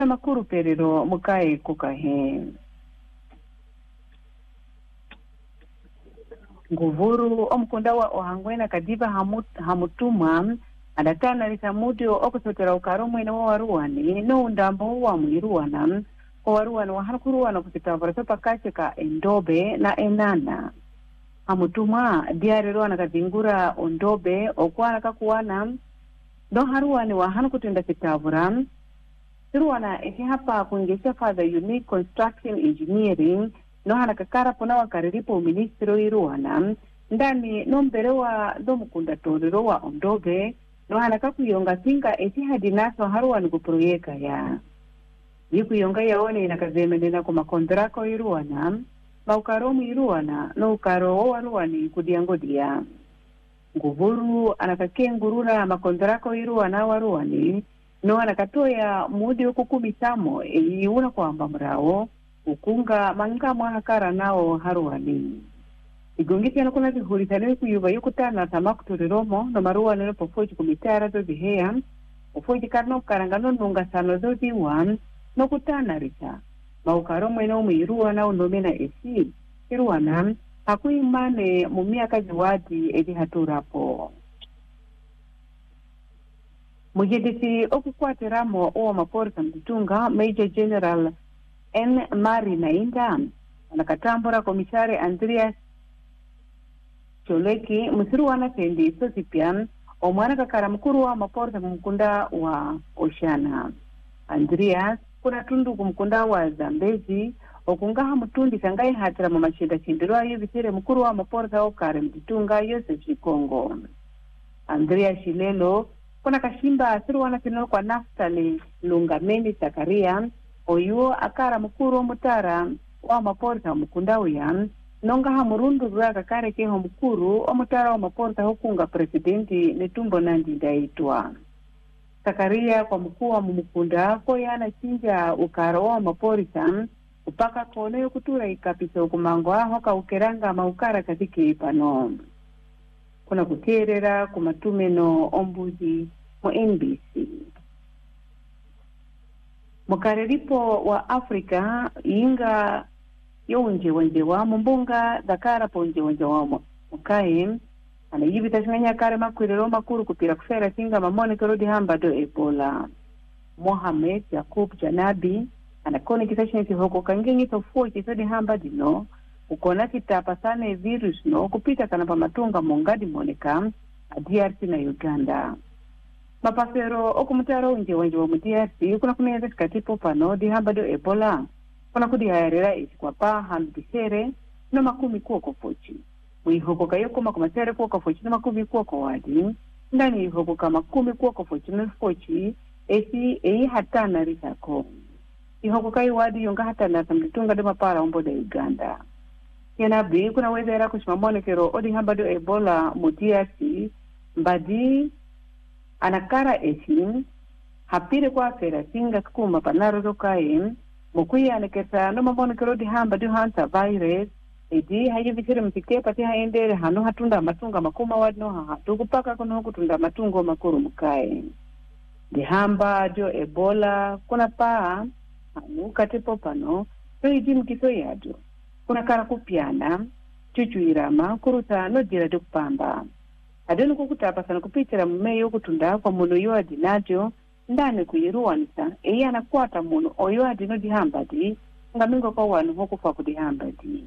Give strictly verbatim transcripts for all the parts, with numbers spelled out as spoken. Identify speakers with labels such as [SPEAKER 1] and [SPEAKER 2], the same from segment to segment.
[SPEAKER 1] makuru perero mukae kukahe. Nguvuru omukunda wa ohangwena kadiba hamut, hamutuma adatana lisamudio okusotera ukaro mwene wa waruani no undambo wa mwiruana wa waruani wa harukuruana kusitavara sopa kacheka endobe na enana. Hamutuma diari ruana kadingura ondobe okwana kakuwana no haruani wa hanukutenda sitavura Siruana eki hapa kuingesha further unique construction engineering no hana kakara pona wakariripo ministro iruana ndani no mberewa no mukunda torero wa ondobe no hana kakuyonga singa eki hadinaso haruani kuproyeka ya yikuyonga yaone inakazemenena kuma kontrako iruana maukaromu iruana no ukaro waruani kudiangodia nguvuru anakakengurura makontrako iruana waruani no anakatoya mudi okukumitamo iuna kwamba mrao ukunga manga mwahakara nao haruani igongiti anakuna zihuritane kuyuba yukutana tamakutuliromo no maruani no pofoji kumitara zo ziheya ufoji karno karangano nunga sano zo ziwan no kutana rita maukaro mwene umiruwa na unomena esi iruwana hakuimane mumia kazi wadi edi haturapo Mujidisi okukwatiramo owa maporisa mtitunga Major General N. Mari Nainda anakatambura komisari Andreas Choleki musiru wana tendi isosipian omwana kakara mkuru wa maporisa mkunda wa Oshana. Andreas kuna tundu kumkunda wa Zambezi okungaha mtundi sangai hatira mamashida chindirwa yu visire mkuru wa maporisa okare mtitunga Yosef Shikongo. Andreas Shilelo kuna kashimba asiru wana kinolo kwa Naftali Lungameni Zakaria oyuo akara mkuru mutara wa maporta mkunda uyan nonga hamurundu zwa kakare keho mkuru o mutara wa maporta hukunga presidenti netumbo nandi daitwa. Zakaria kwa mkuu wa mkunda kwa yana chinja ukara wa maporita upaka kone yukutura ikapisa ukumangwa hoka ukeranga maukara katiki ipano. Kuna kuterera kumatumeno ombuzi mo N B C. Mukariripo wa Afrika inga yonje wanje wa mbunga dakara ponje wanje wa mukae anayibita shinganya kare makwirero makuru kupira kufera singa mamone korodi hamba do Ebola. Mohamed Yakub Janabi anakone kisashini hoko kangengi tofuo kisodi hamba dino ukona kitapa sana virus no kupita kanapa matunga mongadi moneka D R C na Uganda. Mapasero okumutaro unje wanje wa D R C kuna kuneza skatipo pano di hamba do Ebola. Kuna kudi hayarera isi kwa paa hambisere na makumi kuwa kofochi. Muihoko kayoko makumasere kuwa kofochi na makumi kuwa kwa wadi. Ndani ihoko kama makumi kuwa kofochi na fochi esi ei hatana risako. Ihoko kayi wadi yonga hatana samlitunga de mapara umbo da Uganda. Yenabi kuna weza era kushimamone kero odi hamba do Ebola mu D R C mbadi anakara esi hapire kwa fera singa kuma panaro zokain mukuya anekesa no mambone kero di hamba do hanta virus edi hayi vitire mtike pati haendere hano hatunda matunga makuma wadno hatu kupaka kono kutunda matungo makuru mukae di hamba do Ebola kuna paa hanu katipo pano so iji mkiso yado kuna kara kupiana chuchu irama kuruta no dira dukpamba adonu kukutapa sana kupitira mumeyo kutunda kwa muno yoa dinajo ndane kuyiruwanisa eyi anakwata muno oyoa dino dihambadi ngamingo kwa wanu hokufa kudihambadi.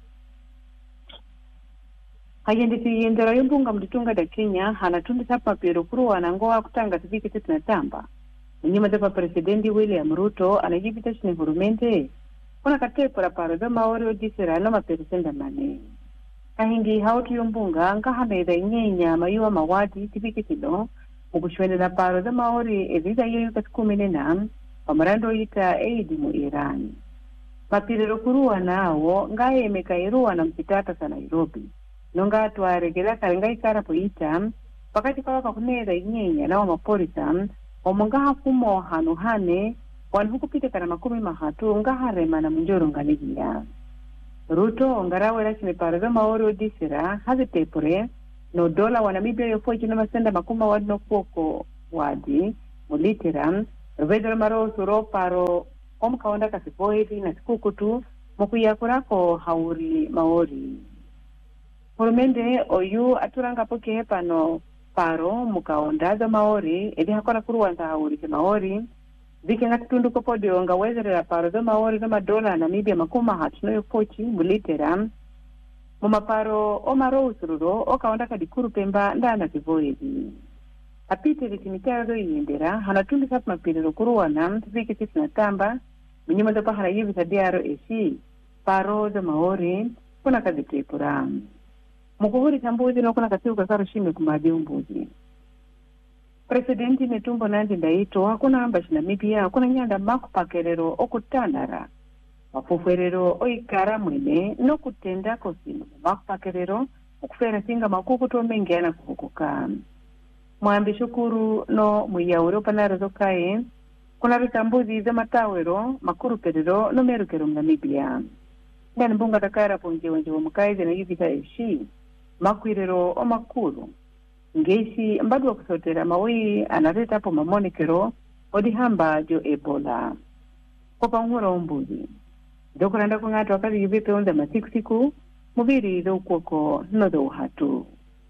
[SPEAKER 1] Hayendisi yendera yumbunga mditunga da Kenya hanatundi sapa pero kuruwa na ngoa kutanga tibiki tete na tamba. Mnyima zepa presidenti William Ruto anajibita shini hurumente kuna katepura paro za maori ojisira na maperisenda mane. Kahingi hautu yumbunga nga hameda nyenya mayuwa mawadi tibiki tilo mukushwene na paro za maori eviza yoyu katikumene na pamarando ita eidi mu Iran. Mapirero kuruwa nao nga emeka iruwa na msitata sa Nairobi. Nonga atuwa regela karenga ikara po ita pakati kawaka kuneza nyenya na wa maporisa omunga hafumo hanu hane wanu hukupite kana makumi mahatu nga harema na mnjoro nganigia. Ruto ngarawe la chine paraza maori odisira hazi tepure no dola wanamibia yofoji na masenda makuma wadno kuoko wadi mulitira vedra maro suro paro om kaonda kasipoiti na sikukutu mokuya kurako hauri maori Murumende oyu aturanga poke pano paro mukaonda za maori edi hakora kuruwanza hauri ke maori Vike nga kitundu kopodio nga wezerera paro za maori za madola Namibia makuma hatu no pochi mulitera Mumaparo o maro usururo o kaonda kadikuru pemba ndana kivoedi Apite vikimitero yindera hanatundu sapu mapiriro kuruwana vike sisi na tamba Minyuma za pahana yivi za diaro esi paro za maori kuna kazi tripura Mukuhuri tambuzi no kuna kasiu kakaro shime kumadi umbuzi Presidenti Netumbo Nandi Ndaito hakuna ambashi Namibia hakuna nyanda makupakerero okutanara Mafuferero oikara mwene no kutenda kosimo makupakerero okufera singa makuku to mengeana kuhukuka Mwambi shukuru no mwiya Europa na razokae kuna ritambuzi za matawero makuru perero no merukero Namibia Ndani mbunga takara ponje wenje wa mkaize na yivita eshi Makwirero o makuru Ngeishi mbadu wa kusotera mawi anareta hapo mamonekero odihamba jo Ebola. Kwa pangura umbuzi. Doko nanda kungatu wakati yubipe onda masiku siku, mubiri do ukoko nodo uhatu.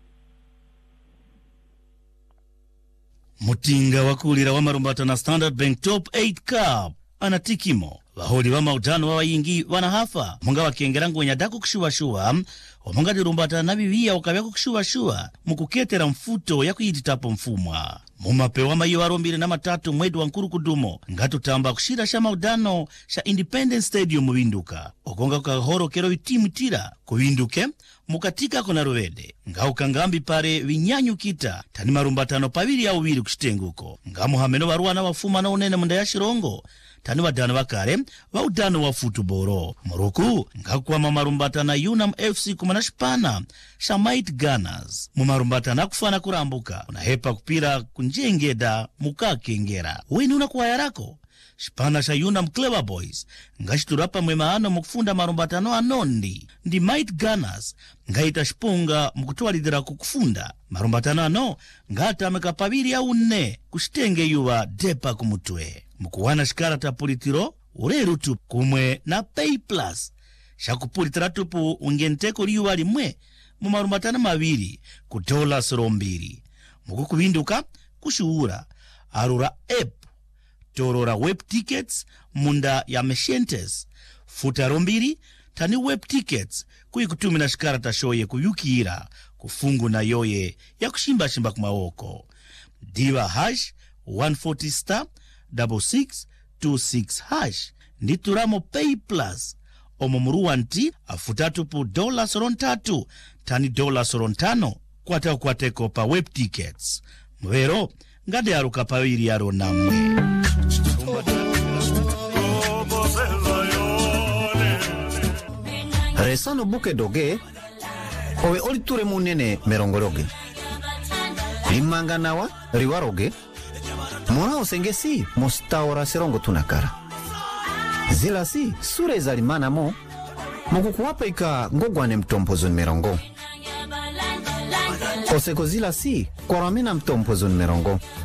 [SPEAKER 2] Mutinga wakulira wa marumbata na Standard Bank Top eight Cup anatikimo. Waholi wa maudano wa wayingi wanahafa. Munga wakiengerangu wenyadaku kushuwa shuwa. Wamunga dirumbata na biwia wakabyako kushuwa shuwa. Mukuketera mfuto ya kuyititapo mfumwa. Mumapewa mayo warombire na matatu mwedu wa nkuru kudumo. Ngatu tamba kushira sha maudano sha Independence Stadium mwinduka. Okonga kukahoro kero itimu tira. Kuwinduke, mukatika kona ruwede. Nga ukangambi pare vinyanyu kita. Tani marumbatano paviri ya uwiri kushitenguko. Nga muhameno waruana wafuma na unene munda ya shirongo. Tani wadano wakare, wa udano wa futuboro. Moroku, ngakwa mamarumbata na Unam F C kumanashipana, Shamite Gunners. Mumarumbata na kufana kurambuka, unahepa kupira kunjengeda mukake ngera. Wenu unakuwa yarako. Shipana sha Unam Clever Boys, ngashiturapa mwemaano mukufunda marumbatano anondi. Ndi Might Gunners, ngaita shipunga mukutuwa lidira kukufunda. Marumbatano ano, ngata mekapaviri ya une, kushitenge yuwa depa kumutwe. Mukuwana shikarata pulitiro, ureru tupu kumwe na Pay Plus. Shakupulitira tupu ungenteko liwa limwe, mumarumbatana maviri, kutola sorombiri. Mukukubinduka, kushuura, arura app, torora web tickets, munda ya meshentes. Futarombiri, tani web tickets, kuikutumina shikarata shoye kuyukira, kufungu na yoye, ya kushimba shimba kumawoko. Diva hash, one forty star, double six two six hash nituramo Pay Plus omomuru anti afutatu pu dola sorontatu tani dola sorontano kwata kwateko pa web tickets mwero ngade aruka pawiri yaro namwe
[SPEAKER 3] Resano buke doge owe oliture munene merongoroge limanga nawa riwaroge Mwana osengesi mustaora serongo tunakara. Zila si sure zalimana mo. Mukukuwapa ika ngogwane mtompozo merongo. Oseko zila si koramina mtompozo merongo.